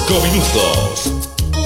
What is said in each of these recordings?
minutos.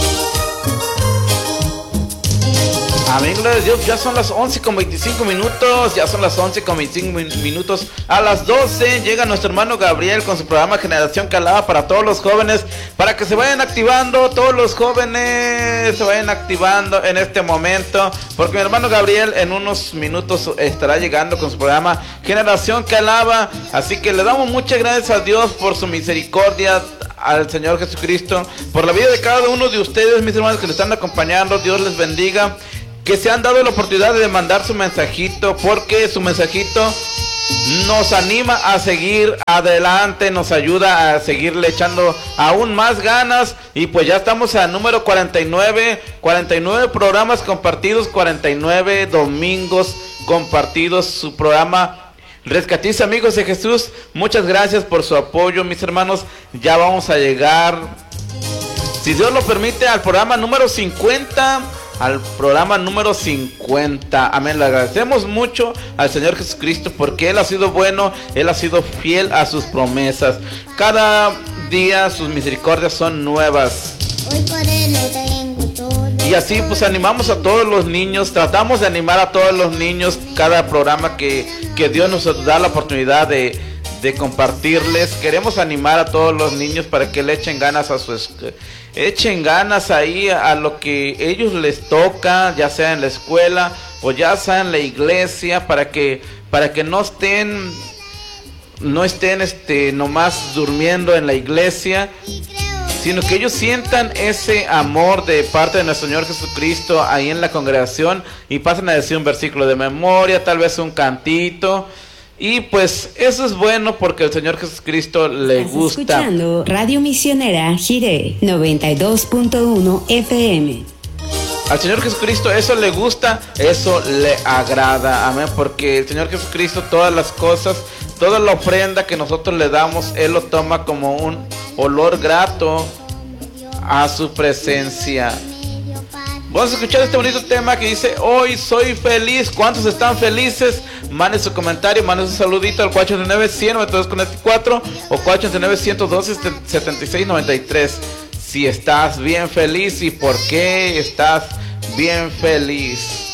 Amigos de Dios, ya son las 11:25 minutos, ya son las 11:25 minutos. A las 12 llega nuestro hermano Gabriel con su programa Generación que Alaba para todos los jóvenes, para que se vayan activando, todos los jóvenes se vayan activando en este momento, porque mi hermano Gabriel en unos minutos estará llegando con su programa Generación que Alaba. Así que le damos muchas gracias a Dios por su misericordia, al Señor Jesucristo, por la vida de cada uno de ustedes, mis hermanos que nos están acompañando. Dios les bendiga, que se han dado la oportunidad de mandar su mensajito, porque su mensajito nos anima a seguir adelante, nos ayuda a seguirle echando aún más ganas. Y pues ya estamos al número 49 programas compartidos, 49 domingos compartidos, su programa Rescatiza Amigos de Jesús. Muchas gracias por su apoyo, mis hermanos. Ya vamos a llegar, si Dios lo permite, al programa número 50. Al programa número 50. Amén. Le agradecemos mucho al Señor Jesucristo, porque Él ha sido bueno, Él ha sido fiel a sus promesas. Cada día sus misericordias son nuevas. Hoy por Él lo tengo todo. Y así pues animamos a todos los niños, tratamos de animar a todos los niños cada programa que Dios nos da la oportunidad de compartirles. Queremos animar a todos los niños para que le echen ganas echen ganas ahí a lo que ellos les toca, ya sea en la escuela o ya sea en la iglesia, para que no estén nomás durmiendo en la iglesia, sino que ellos sientan ese amor de parte de nuestro Señor Jesucristo ahí en la congregación y pasen a decir un versículo de memoria, tal vez un cantito. Y pues eso es bueno, porque el Señor Jesucristo le gusta. Escuchando Radio Misionera Jiré 92.1 FM. Al Señor Jesucristo eso le gusta, eso le agrada, amén, porque el Señor Jesucristo todas las cosas, toda la ofrenda que nosotros le damos, Él lo toma como un olor grato a su presencia. Vamos a escuchar este bonito tema que dice: hoy soy feliz. ¿Cuántos están felices? Manden su comentario, manden su saludito al 489-192-44 o 489-112-7693. Si estás bien feliz y por qué estás bien feliz.